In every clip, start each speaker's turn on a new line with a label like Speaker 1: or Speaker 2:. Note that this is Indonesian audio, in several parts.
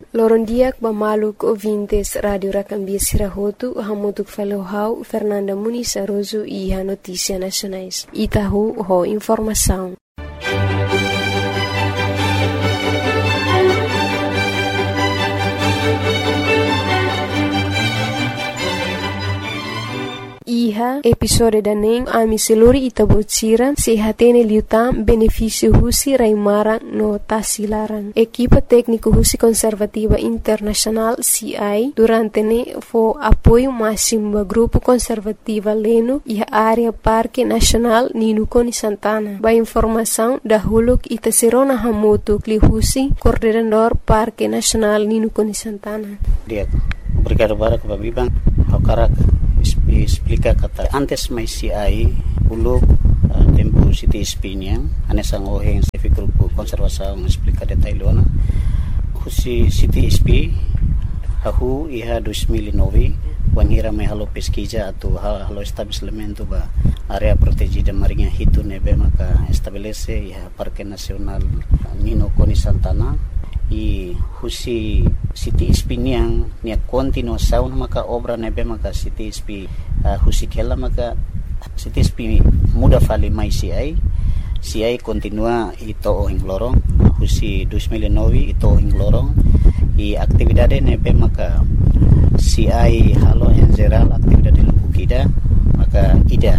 Speaker 1: Lorondiak Bamaluk ouvintes Radio Rakambia Sirahotu, Hamutuk Falohau, Fernanda Muniz Aroso e a Notícia Nacionais. Itahu ho informação. Iha episode daning ami seluri itabotsira sehatene liutam benefício husi raimara no tasilaran. Equipa técnico husi conservativa internacional CI durante ne fo apoio máximo do grupo conservativa leno e a área Parque Nacional Ninukoni Santana. Ba informação da huluk itaserona hamoto kli husi coordenador Parque Nacional Ninukoni Santana.
Speaker 2: Obrigado para que babibang hakarak explica kata antes mai CI uluk tempo City Espinha anesang oheng sefi grupo konservasaung explica detailona husi City SP hahu iha 2009 wanhira mai halo pesquisa atau halo estabelecimento ba area protegida marinha hitu nebe maka estabelece iha Parque Nacional Ninukoni Santana e husi City Espinha nia continuação maka obra nebe maka City SP husi kela maka City SP muda fali mai CI continua ito ohing lorong husi 2009 ito ohing lorong e aktividade nebe maka CI halo en geral aktividade lubukida maka ida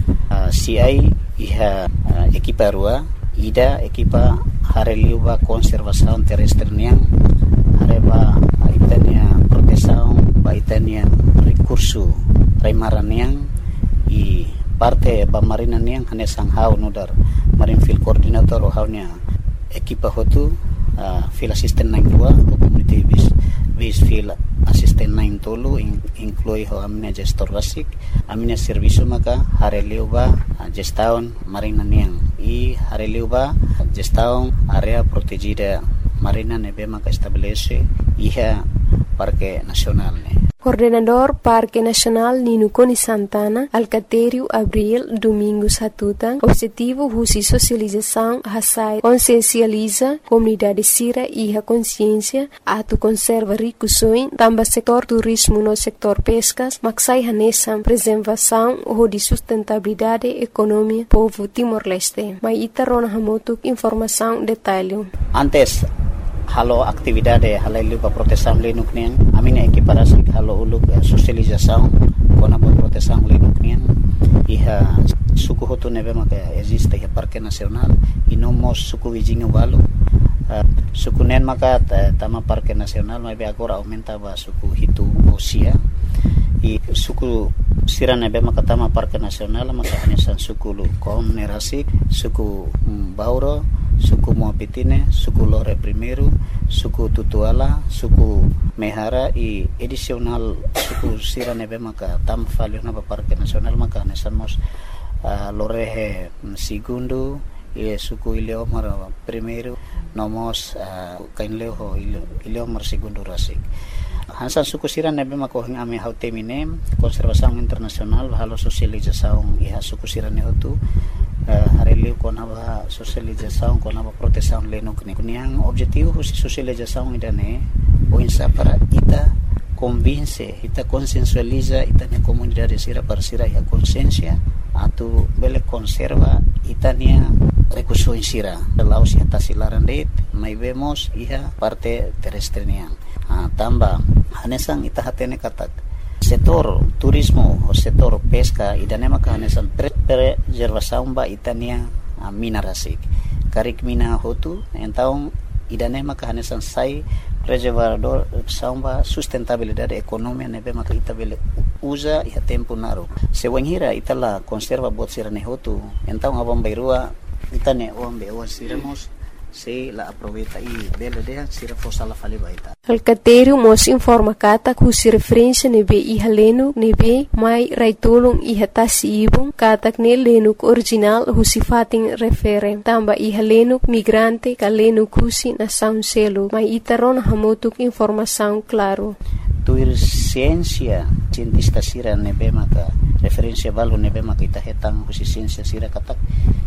Speaker 2: CI iha equipa rua ida equipa hareliuba conservação terrestre niang areba itania proteção ba itania recurso raimara niang e parte ba marina niang hanesang hau nudar marine field coordinator o haunya equipa hotu field assistant 92 community base field assistant 9 tolu inclui ho amina gestor basic amina serviço maka hareliuba gestão marina niang e hareliuba gestão área protegida marina nebe maka estabelece iha Parque Nacional ne.
Speaker 1: Coordenador Parque Nacional Ninukoni Santana, Alcatério Abril Domingos Hatutan, objetivo husi socialização hasai consciencializa comunidade sira e a consciência atu conserva ricusoin tamba setor turismo no setor pescas maksai hanesam preservação ou de sustentabilidade economia povo Timor-Leste. Mai itarona hamotuk informação detalhe.
Speaker 2: Antes halo aktividade halailu pa proteção lenuk niang amina equiparasi halo uluk socialização kona pa proteção lenuk niang iha suku hotu nebe maka existe iha Parque Nacional e nomos suku vizinho valo suku nen maka tama Parque Nacional mai be agora aumenta ba suku hitu osia e suku sira nebe maka tama Parque Nacional maka hanesan suku lu konerasik suku Bauro suku Moapitine, suku Lore Primeiro, suku Tutuala, suku Mehara e edicional suku sira nebe maka tam falio na Parque Nacional maka nesamos Lore Segundo e suku Ileomar Primeiro nomos kainleo Ileomar Segundo rasik. Hansan suku sira nebe maka hing ame hautemine konservasaung internasional halo sosializasaung iha suku sira ne hotu hareliu kon aba socialização kon aba proteção lenuk ni kuniang objetivo husi socialização idane o insa para ita convince ita consensualiza ita ne comunidade sira parsira ya consciência atu bele conserva itania recurso sira laos ya tasilaran det mai vemos iha parte terrestre niang tamba hanesang ita hatene katak setor turismo o setor pesca idane maka hanesan preservação ba itania mina rasik karik mina hotu então idane maka hanesan sai preservador samba sustentabilidade economia nebe maka itabele usa e tempo naro se wanhira itala conserva bot sirane hotu então abam bairua itane ombe o siramos se la aproveita e bela de sira fossa la fali baita.
Speaker 1: Alcatério mos informa kata husi referência nebe iha lenuk nebe mai raitolong iha tasi ibong katak ne lenuk original husi fating refere tamba iha lenuk migrante ka lenuk husi na sound selo mai itaron hamotuk informação claro.
Speaker 2: Tuir ciência cientista sira nebe maka referência valu nebe maka ita hetang husi ciência sira katak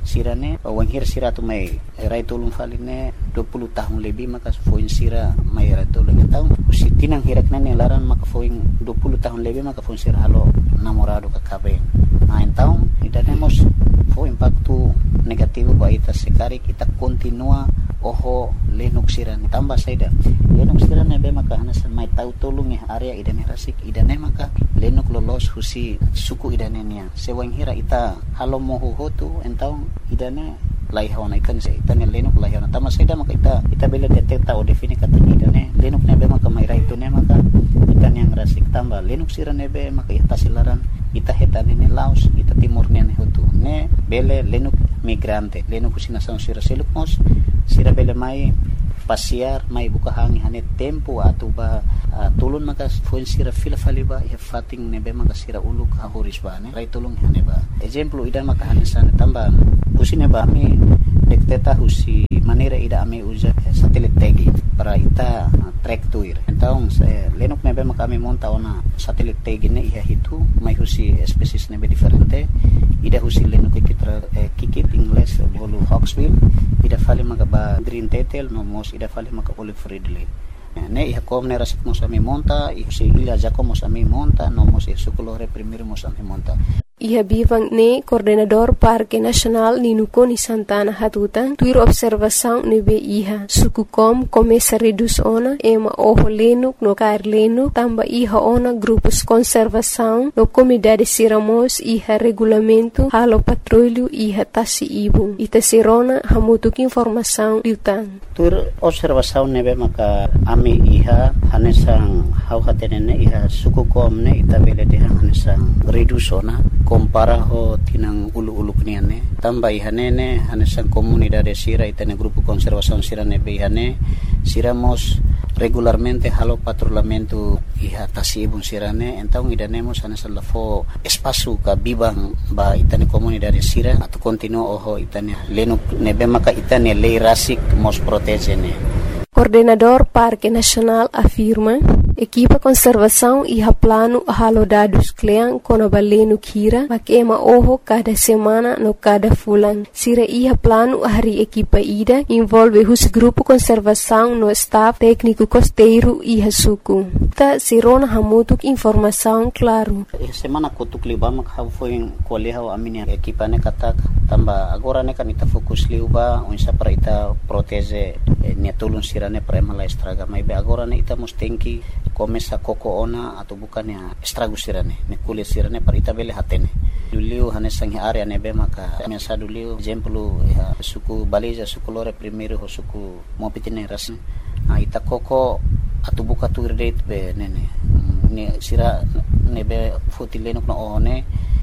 Speaker 2: sirane wanghir sira tu mai rai tolong faline 20 tahun lebih maka foin sira mai rai tolong tahu usi tinang hirak nane laran maka foin 20 tahun lebih maka foin sira halo namorado ka kabe então idademos foi impacto negativo ba ita sekari kita continua oho lenuk sirane tambah saida lenuk sirane be maka hanasan mai tahu tolong area idane rasik idane maka lenuk lolos husi suku idane nia sewang hira ita halo mohu hotu entau idane lai hawana ikan se itane lenuk lai hawana tambah saida maka ita bela detecta o defini kata idane lenuk nebe maka mai rai tu ne maka itane yang rasik tambah lenuk sirane be maka ita silaran ita hetane ne laos ita timur ne hotu ne bele lenuk migrante lenuk husina sang sira selukmos sira bele mai pasiar mai buka hangi hane tempo atau ba tulun maka fuel sira fila faliba ya fating nebe maka sira uluk hahuris ba ne rai tulung hane ba example ida maka hane sana tambah usine ba mi dekteta husi manera ida ame usa satelit tagi para ita track tuir então lenuk nebe maka ame monta ona satelit tagi ne ia hitu mai husi species nebe diferente ida husi lenuk kita kikit English bolu hawksbill ida fali maka ba green tetel no mos ida fali maka olive ridley ne iha kom ne rasik mos ame monta ihusi ila jako mos ame monta no mos sukulore primero mos ame monta.
Speaker 1: Iha bivang ne coordenador Parque Nacional Ninukoni Santana Hatutan tuir observação nebe iha suku kom começa reduz ona ema oho lenuk no kair lenuk tamba iha ona grupos conservação no comunidade siramos iha regulamento halo patrulho iha tasi ibung ita sirona hamutuk informação liutan
Speaker 2: tuir observação nebe maka ami iha hanesang hau hatenene iha suku kom ne ita bele deha hanesang reduz ona compara ho tinang ulu-ulu kniane tambah ihanene hanesan comunidade sira itane grupo conservação sira nebe ihane siramos regularmente halo patrulhamento iha tasibun sirane então idanemos hanesan lafo espaço ka bibang ba itane comunidade sira atau continuo oho itane lenuk nebe maka itane lei rasik mos protegene.
Speaker 1: Coordenador Parque Nacional afirma equipa conservação e plano halo dados klean kona balenu kira makema oho cada semana no cada fulan sira iha plano hari equipa ida envolve hus grupo conservação no staff técnico costeiro iha suku ta sirona hamutuk informação claro
Speaker 2: semana kutuk libam hau foi koleha amini equipa ne katak tamba agora ne kanita fokus liuba unsa para ita protege ne tulun sira ne prema la estraga mai be agora ne ita mostenki começa koko ona atau bukan ya estrago sirane ne kulit sirane parita bele hatene duliu hanesang area nebe maka mesa duliu exemplo ya suku baliza suku lore primeiro ho suku mopitine ras ita koko atau buka tu date be nene ne sira nebe fotilenuk no one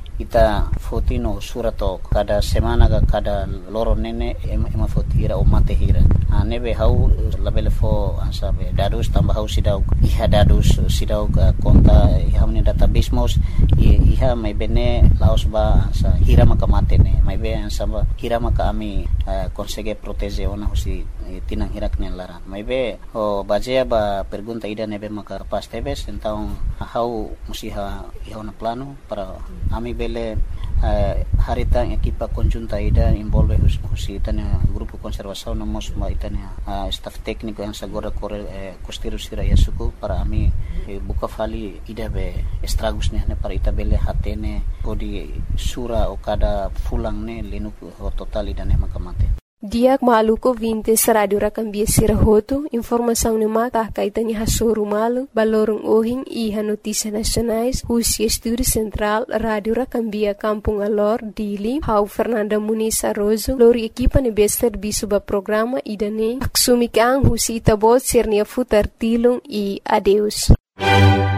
Speaker 2: ita fotino surato kada semana kada loro nene ema fotira o mate hira nebe hau labele fo asabe dadus tambah hau sidau iha dadus sidau konta iha ni database mos iha mai bene laos ba sa hira maka mate ne mai be ansaba hira maka ami consegue protege ona husi tinang hirak ne lara mai be o bajea ba pergunta ida nebe maka pas tebes então hau musiha iha na plano para ami bele harita equipa conjunta ida envolve husi tanya grupo conservação no mos ma itania staff técnico yang sagora costeiro sira yasuku para ami buka fali ida be estragos ne para ita bele hatene odi sura o kada fulang ne lenu total ida ne makamate.
Speaker 1: Diak maluko 20 radio rakambia sirahoto informação ni mata kaitanya hasuru malu balorong ohing iha notícia nacionais husi estúdio central radio rakambia Kampung Alor Dili hau Fernanda Muniz Arrozo lori equipa ne bester bisuba programa idane aksumi kang husi tabot sirnia futar tilung e adeus.